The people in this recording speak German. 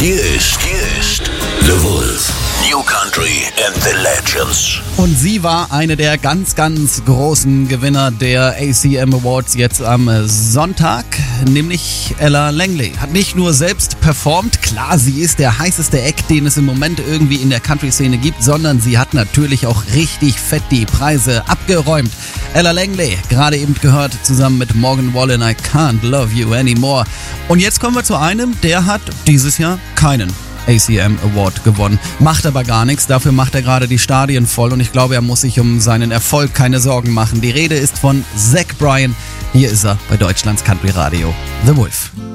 Hier ist The Wolf. New Country and the Legends. Und sie war eine der ganz, ganz großen Gewinner der ACM Awards jetzt am Sonntag, nämlich Ella Langley. Hat nicht nur selbst performt, klar, sie ist der heißeste Act, den es im Moment irgendwie in der Country-Szene gibt, sondern sie hat natürlich auch richtig fett die Preise abgeräumt. Ella Langley, gerade eben gehört, zusammen mit Morgan Wallen, I Can't Love You Anymore. Und jetzt kommen wir zu einem, der hat dieses Jahr keinen ACM Award gewonnen. Macht aber gar nichts, dafür macht er gerade die Stadien voll und ich glaube, er muss sich um seinen Erfolg keine Sorgen machen. Die Rede ist von Zach Bryan. Hier ist er bei Deutschlands Country Radio, The Wolf.